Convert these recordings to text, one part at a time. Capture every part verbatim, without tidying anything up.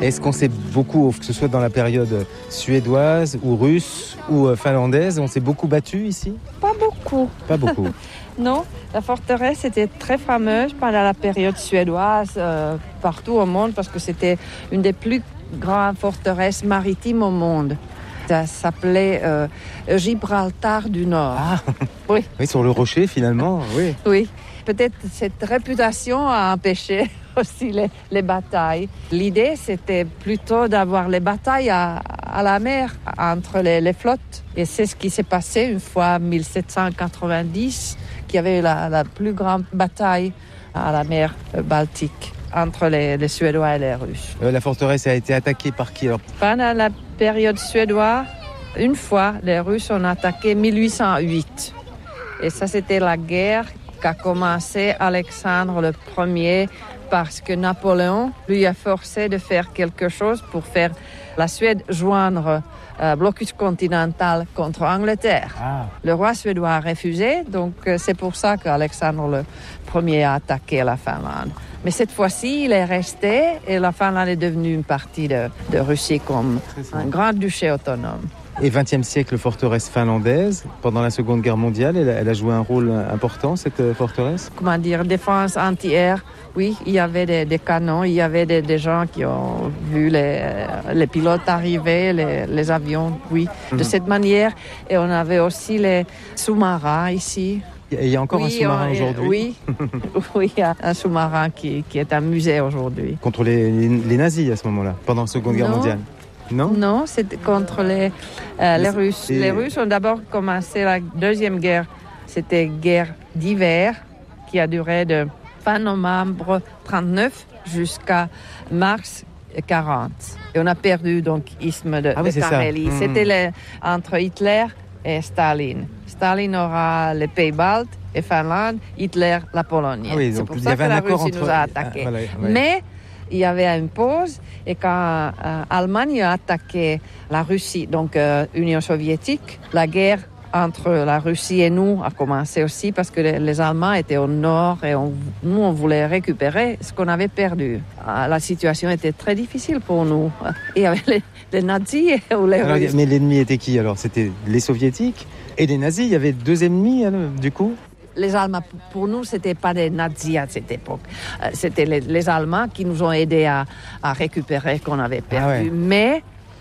Est-ce qu'on sait beaucoup, que ce soit dans la période suédoise ou russe ou finlandaise, on s'est beaucoup battu ici ? Pas beaucoup. Pas beaucoup. Non, la forteresse était très fameuse pendant la période suédoise euh, partout au monde parce que c'était une des plus grandes forteresses maritimes au monde. Ça s'appelait euh, Gibraltar du Nord. Ah. Oui. Oui, sur le rocher finalement, oui. Oui. Peut-être cette réputation a empêché aussi les, les batailles. L'idée, c'était plutôt d'avoir les batailles à, à la mer, entre les, les flottes. Et c'est ce qui s'est passé une fois en dix-sept cent quatre-vingt-dix, qu'il y avait la, la plus grande bataille à la mer Baltique entre les, les Suédois et les Russes. Euh, la forteresse a été attaquée par qui alors ? Pendant la période suédoise, une fois, les Russes ont attaqué en dix-huit cent huit. Et ça, c'était la guerre qu'a commencé Alexandre le Premier parce que Napoléon lui a forcé de faire quelque chose pour faire la Suède joindre euh, blocus continental contre Angleterre. Ah. Le roi suédois a refusé, donc euh, c'est pour ça qu'Alexandre le Premier a attaqué la Finlande. Mais cette fois-ci, il est resté et la Finlande est devenue une partie de, de Russie comme un grand duché autonome. Et vingtième siècle, forteresse finlandaise, pendant la Seconde Guerre mondiale, elle a, elle a joué un rôle important, cette forteresse ? Comment dire, défense anti-air, oui, il y avait des, des canons, il y avait des, des gens qui ont vu les, les pilotes arriver, les, les avions, oui, mmh. de cette manière. Et on avait aussi les sous-marins ici. Et il y a encore oui, un sous-marin on, aujourd'hui ? Oui, oui, il y a un sous-marin qui, qui est un musée aujourd'hui. Contre les, les, les nazis à ce moment-là, pendant la Seconde Guerre non. mondiale ? Non, non, c'était contre les, euh, les Russes. Et... Les Russes ont d'abord commencé la Deuxième Guerre. C'était guerre d'hiver qui a duré de fin novembre trente-neuf jusqu'à mars quarante. Et on a perdu donc l'isthme de, ah oui, de Carélie. Mmh. C'était les, entre Hitler et Staline. Staline aura les Pays-Baltes et Finlande, Hitler la Pologne. Ah oui, c'est donc pour il y ça avait que la un accord Russie entre... nous a attaqués. Ah, voilà, ouais. Mais il y avait une pause et quand l'Allemagne euh, a attaqué la Russie, donc euh, Union soviétique, la guerre entre la Russie et nous a commencé aussi parce que les, les Allemands étaient au nord et on, nous, on voulait récupérer ce qu'on avait perdu. Ah, la situation était très difficile pour nous. Il y avait les, les nazis ou les alors, Russes. Mais l'ennemi était qui alors ? C'était les soviétiques et les nazis. Il y avait deux ennemis alors, du coup ? Les Allemands, pour nous, ce n'étaient pas des nazis à cette époque. C'était les, les Allemands qui nous ont aidés à, à récupérer ce qu'on avait perdu. Ah ouais. Mais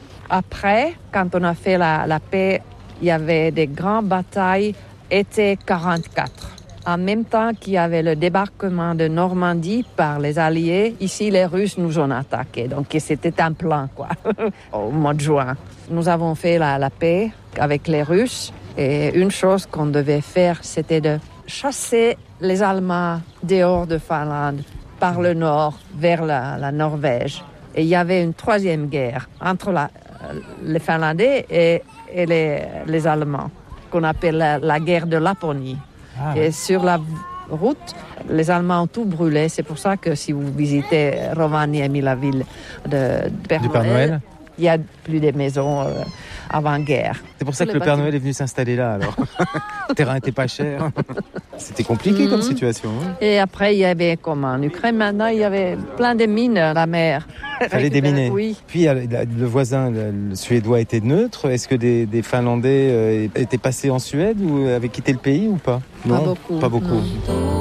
après, quand on a fait la, la paix, il y avait des grandes batailles été quarante-quatre. En même temps qu'il y avait le débarquement de Normandie par les Alliés, ici, les Russes nous ont attaqués. Donc, c'était un plan, quoi, au mois de juin. Nous avons fait la, la paix avec les Russes. Et une chose qu'on devait faire, c'était de chasser les Allemands dehors de Finlande, par le nord, vers la, la Norvège. Et il y avait une troisième guerre entre la, les Finlandais et, et les, les Allemands, qu'on appelle la, la guerre de Laponie. Ah. Et sur la route, les Allemands ont tout brûlé. C'est pour ça que si vous visitez Rovaniemi, la ville de, de Père, Père Noël, il n'y a plus de maisons euh, avant-guerre. C'est pour ça que le Père Noël est venu s'installer là, alors. Le terrain n'était pas cher. C'était compliqué mmh. comme situation. Hein. Et après, il y avait, comme en Ukraine, maintenant, il y avait plein de mines à la mer. Il fallait déminer. Oui. Puis, le voisin, le Suédois, était neutre. Est-ce que des, des Finlandais euh, étaient passés en Suède ou avaient quitté le pays ou pas ? Non, pas beaucoup. Pas beaucoup. Non.